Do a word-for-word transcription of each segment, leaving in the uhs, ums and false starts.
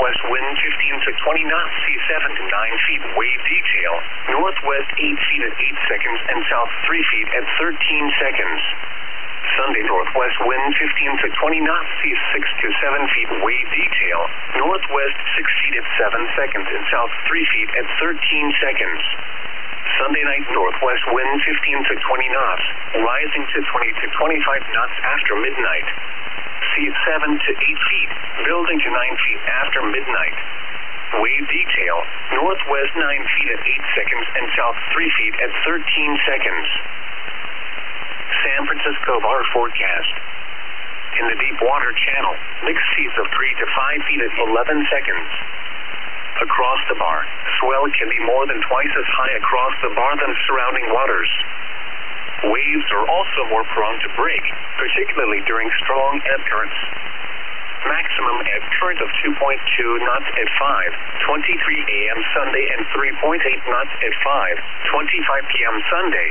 northwest wind fifteen to twenty knots, seas seven to nine feet. Wave detail, northwest eight feet at eight seconds and south three feet at thirteen seconds. Sunday, northwest wind fifteen to twenty knots, seas six to seven feet. Wave detail, northwest six feet at seven seconds and south three feet at thirteen seconds. Sunday night, northwest wind fifteen to twenty knots, rising to twenty to twenty-five knots after midnight. Seas seven to eight feet, building to nine feet after midnight. Wave detail, northwest nine feet at eight seconds and south three feet at thirteen seconds. San Francisco bar forecast. In the deep water channel, mixed seas of three to five feet at eleven seconds. Across the bar, swell can be more than twice as high across the bar than surrounding waters. Waves are also more prone to break, particularly during strong ebb currents. Maximum ebb current of two point two knots at five twenty-three a m Sunday and three point eight knots at five twenty-five p m Sunday.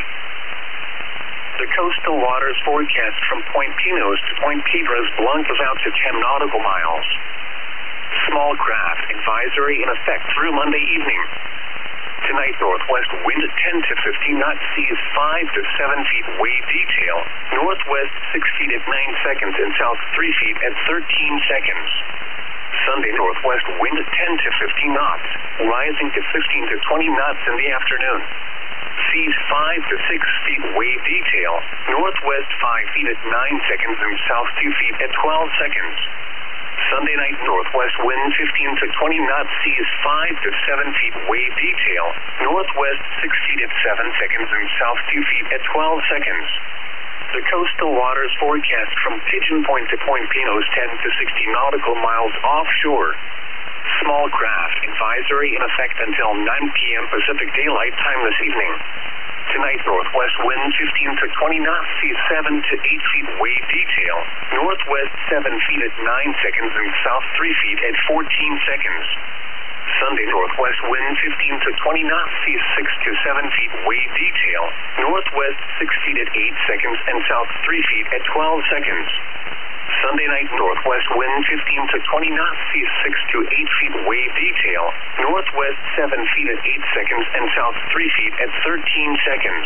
The coastal waters forecast from Point Pinos to Point Piedras Blancas out to ten nautical miles. Small craft advisory in effect through Monday evening. Tonight, northwest wind at ten to fifteen knots, seas five to seven feet. Wave detail, northwest six feet at nine seconds and south three feet at thirteen seconds. Sunday, northwest wind at ten to fifteen knots, rising to fifteen to twenty knots in the afternoon. Seas five to six feet. Wave detail, northwest five feet at nine seconds and south two feet at twelve seconds. Sunday night, northwest wind fifteen to twenty knots, seas five to seven feet. Wave detail, northwest six feet at seven seconds and south two feet at twelve seconds. The coastal waters forecast from Pigeon Point to Point Pinos ten to sixty nautical miles offshore. Small craft advisory in effect until nine p m Pacific Daylight Time this evening. Tonight, northwest wind fifteen to twenty knots, seas seven to eight feet. Wave detail, northwest seven feet at nine seconds and south three feet at fourteen seconds. Sunday, northwest wind fifteen to twenty knots, seas six to seven feet. Wave detail, northwest six feet at eight seconds and south three feet at twelve seconds. Sunday night, northwest wind fifteen to twenty knots, seas six to eight feet. Wave detail, northwest seven feet at eight seconds and south three feet at thirteen seconds.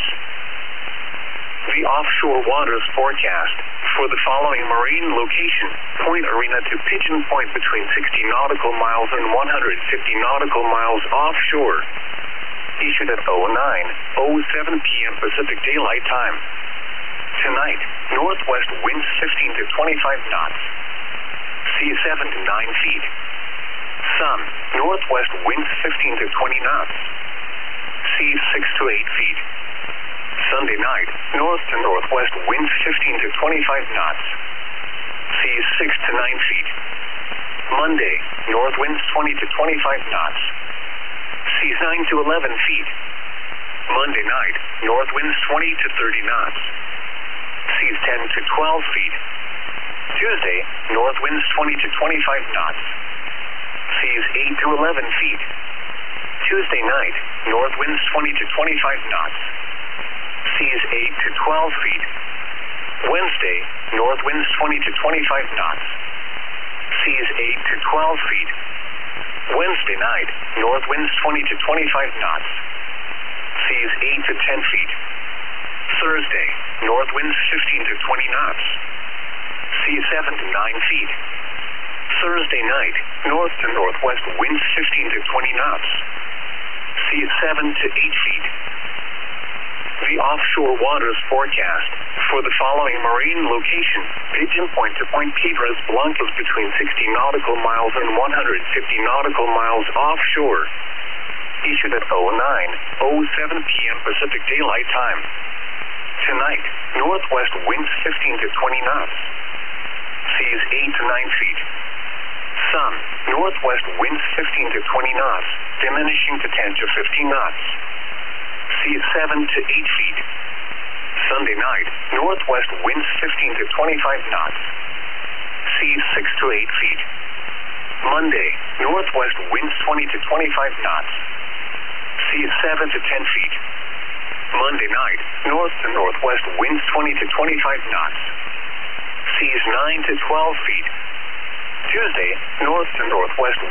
The offshore waters forecast for the following marine location: Point Arena to Pigeon Point between sixty nautical miles and one hundred fifty nautical miles offshore. Issued at oh nine oh seven p m Pacific Daylight Time. Tonight, northwest winds fifteen to twenty-five knots. Seas seven to nine feet. Sun, northwest winds fifteen to twenty knots. Seas six to eight feet. Sunday night, north to northwest winds fifteen to twenty-five knots. Seas six to nine feet. Monday, north winds twenty to twenty-five knots. Seas nine to eleven feet. Monday night, north winds twenty to thirty knots. Seas ten to twelve feet. Tuesday, north winds twenty to twenty-five knots. Seas eight to eleven feet. Tuesday night, north winds twenty to twenty-five knots. Seas eight to twelve feet. Wednesday, north winds twenty to twenty-five knots. Seas eight to twelve feet. Wednesday night, north winds twenty to twenty-five knots. Seas eight to ten feet. Thursday, north winds fifteen to twenty knots. Seas seven to nine feet. Thursday night, north to northwest winds fifteen to twenty knots. Seas seven to eight feet. The offshore waters forecast for the following marine location: Pigeon Point to Point Piedras Blancas between sixty nautical miles and one hundred fifty nautical miles offshore. Issued at oh nine oh seven p m Pacific Daylight Time. Tonight, northwest winds fifteen to twenty knots. Seas eight to nine feet. Sun, northwest winds fifteen to twenty knots, diminishing to ten to fifteen knots. Seas seven to eight feet. Sunday night, northwest winds fifteen to twenty-five knots. Seas six to eight feet. Monday, northwest winds twenty to twenty-five knots. Seas seven to ten feet. Monday night, north to northwest winds twenty to twenty-five knots. Seas nine to twelve feet. Tuesday, north to northwest